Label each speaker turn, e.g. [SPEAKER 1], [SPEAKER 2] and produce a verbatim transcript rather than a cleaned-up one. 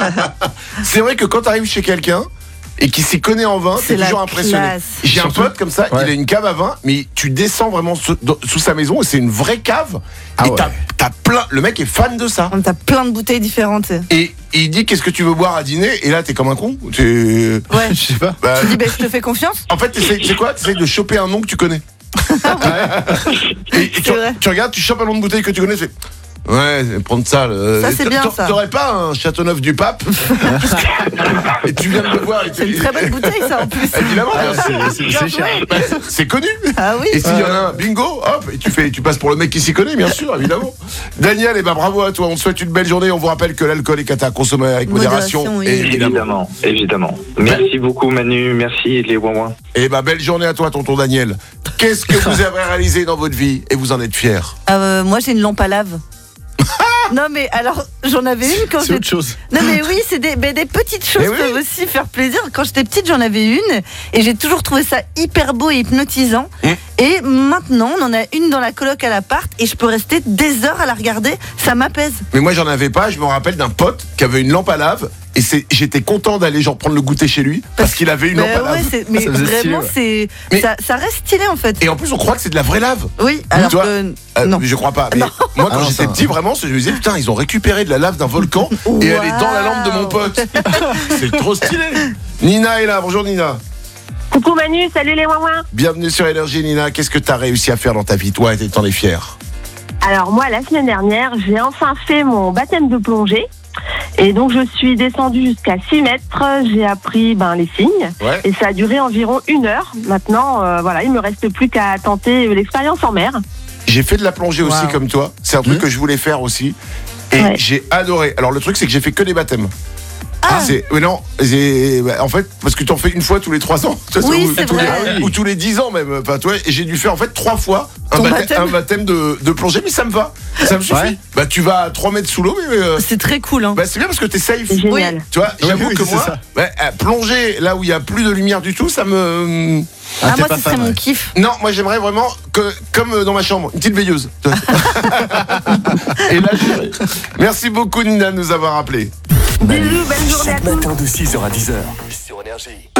[SPEAKER 1] C'est vrai que quand tu arrives chez quelqu'un et qui s'y connaît en vin,
[SPEAKER 2] C'est
[SPEAKER 1] t'es
[SPEAKER 2] la
[SPEAKER 1] toujours impressionné.
[SPEAKER 2] classe.
[SPEAKER 1] J'ai un
[SPEAKER 3] Surtout-
[SPEAKER 1] pote comme ça,
[SPEAKER 3] Ouais.
[SPEAKER 1] il a une cave à vin, mais tu descends vraiment sous, dans- sous sa maison et c'est une vraie cave.
[SPEAKER 3] Ah
[SPEAKER 1] et
[SPEAKER 3] ouais.
[SPEAKER 1] t'as, t'as plein. Le mec est fan de ça.
[SPEAKER 2] T'as plein de bouteilles différentes.
[SPEAKER 1] Et, et il dit qu'est-ce que tu veux boire à dîner et là t'es comme un con. Tu,
[SPEAKER 2] Ouais.
[SPEAKER 3] Je sais pas.
[SPEAKER 1] bah,
[SPEAKER 2] Tu dis, ben, je te fais confiance.
[SPEAKER 1] en fait, t'essayes- tu sais quoi T'essayes de choper un nom que tu connais. et et tu,
[SPEAKER 2] C'est vrai.
[SPEAKER 1] tu regardes, tu chopes un nom de bouteille que tu connais, tu fais. Ouais, prendre ça. le-
[SPEAKER 2] Ça, c'est
[SPEAKER 1] t'a-
[SPEAKER 2] bien,
[SPEAKER 1] t'a-
[SPEAKER 2] ça.
[SPEAKER 1] T'aurais pas un Châteauneuf du Pape et tu viens de le voir. et tu-
[SPEAKER 2] C'est une très bonne bouteille, ça, en plus.
[SPEAKER 1] Évidemment,
[SPEAKER 3] Ah, c'est- c'est-
[SPEAKER 2] Bien
[SPEAKER 3] c'est cher.
[SPEAKER 2] joué.
[SPEAKER 1] bah, c'est connu.
[SPEAKER 2] Ah oui.
[SPEAKER 1] Et s'il y en a un, bingo, hop, et tu fais, tu passes pour le mec qui s'y connaît, bien sûr, évidemment. Daniel, eh ben bravo à toi. On te souhaite une belle journée. On vous rappelle que l'alcool est à consommer avec modération.
[SPEAKER 2] Modération, oui.
[SPEAKER 1] Et évidemment.
[SPEAKER 4] Évidemment, évidemment. Merci beaucoup Manu, merci les ouin-ouin.
[SPEAKER 1] Et ben belle journée à toi, tonton Daniel. Qu'est-ce que vous avez réalisé dans votre vie et vous en êtes fier?
[SPEAKER 2] Euh, moi, j'ai une lampe à lave. Non, mais alors, j'en avais une quand
[SPEAKER 3] C'est
[SPEAKER 2] j'étais.
[SPEAKER 3] autre chose.
[SPEAKER 2] Non, mais oui, c'est des, mais des petites choses
[SPEAKER 1] Mais oui.
[SPEAKER 2] peuvent aussi faire plaisir. Quand j'étais petite, j'en avais une et j'ai toujours trouvé ça hyper beau et hypnotisant.
[SPEAKER 1] Mmh.
[SPEAKER 2] Et maintenant, on en a une dans la coloc à l'appart et je peux rester des heures à la regarder. Ça m'apaise.
[SPEAKER 1] Mais moi j'en avais pas. Je me rappelle d'un pote qui avait une lampe à lave et c'est, j'étais content d'aller genre prendre le goûter chez lui parce qu'il avait une
[SPEAKER 2] Mais
[SPEAKER 1] lampe à
[SPEAKER 2] ouais,
[SPEAKER 1] lave.
[SPEAKER 2] c'est- mais
[SPEAKER 3] Ça faisait stylé,
[SPEAKER 2] vraiment,
[SPEAKER 3] ouais.
[SPEAKER 2] c'est
[SPEAKER 1] Mais-
[SPEAKER 2] ça, ça reste stylé en fait.
[SPEAKER 1] Et en plus on croit que c'est de la vraie lave.
[SPEAKER 2] Oui, alors
[SPEAKER 1] Toi,
[SPEAKER 2] que
[SPEAKER 1] Euh,
[SPEAKER 2] non.
[SPEAKER 1] Je crois pas. Mais
[SPEAKER 2] Non.
[SPEAKER 1] moi, quand
[SPEAKER 3] Ah non,
[SPEAKER 1] j'étais
[SPEAKER 3] ça-
[SPEAKER 1] petit, vraiment, je me disais, putain, ils ont récupéré de la lave d'un volcan et elle est dans la lampe de mon pote. C'est trop stylé. Nina est là. Bonjour Nina.
[SPEAKER 5] Coucou Manu, salut les ouin-ouin.
[SPEAKER 1] Bienvenue sur Énergie, Nina. Qu'est-ce que tu as réussi à faire dans ta vie, toi, et t'en es fière?
[SPEAKER 5] Alors moi, la semaine dernière, j'ai enfin fait mon baptême de plongée. Et donc je suis descendue jusqu'à six mètres, j'ai appris ben, les signes.
[SPEAKER 1] Ouais.
[SPEAKER 5] Et ça a duré environ une heure. Maintenant, euh, voilà, il me reste plus qu'à tenter l'expérience en mer.
[SPEAKER 1] J'ai fait de la plongée aussi
[SPEAKER 2] Wow.
[SPEAKER 1] comme toi. C'est un truc
[SPEAKER 3] Mmh.
[SPEAKER 1] que je voulais faire aussi. Et
[SPEAKER 5] Ouais.
[SPEAKER 1] j'ai adoré. Alors le truc, c'est que j'ai fait que des baptêmes.
[SPEAKER 2] Ah.
[SPEAKER 1] C'est, mais non, c'est- bah, en fait, parce que t'en fais une fois tous les trois ans. Tu vois,
[SPEAKER 2] Oui,
[SPEAKER 1] ou,
[SPEAKER 2] c'est
[SPEAKER 1] tous
[SPEAKER 2] vrai.
[SPEAKER 1] les- ou tous les dix ans même. Enfin, tu vois, et j'ai dû faire en fait trois fois un
[SPEAKER 2] Ton
[SPEAKER 1] baptême,
[SPEAKER 2] baptême.
[SPEAKER 1] un baptême de, de plongée, mais ça me va. Ça me suffit.
[SPEAKER 3] Ouais.
[SPEAKER 1] Bah, tu vas à trois mètres sous l'eau, mais. euh,
[SPEAKER 2] C'est très cool. Hein.
[SPEAKER 1] Bah, c'est bien parce que t'es safe.
[SPEAKER 5] C'est génial.
[SPEAKER 1] Tu vois,
[SPEAKER 3] Oui,
[SPEAKER 1] j'avoue
[SPEAKER 3] oui,
[SPEAKER 1] que
[SPEAKER 3] c'est
[SPEAKER 1] moi,
[SPEAKER 3] ça.
[SPEAKER 1] ouais, euh, plonger là où il y a plus de lumière du tout, ça me.
[SPEAKER 2] Ah,
[SPEAKER 3] t'es
[SPEAKER 2] moi,
[SPEAKER 3] pas
[SPEAKER 2] ce serait
[SPEAKER 3] fan,
[SPEAKER 2] mon
[SPEAKER 3] ouais.
[SPEAKER 2] kiff.
[SPEAKER 1] Non, moi j'aimerais vraiment que, comme dans ma chambre, une petite veilleuse. Et là, j'irai. Merci beaucoup Nina de nous avoir appelé.
[SPEAKER 5] Bisous, belle journée à
[SPEAKER 6] Chaque
[SPEAKER 5] tous.
[SPEAKER 6] matin de six heures à dix heures sur Énergie.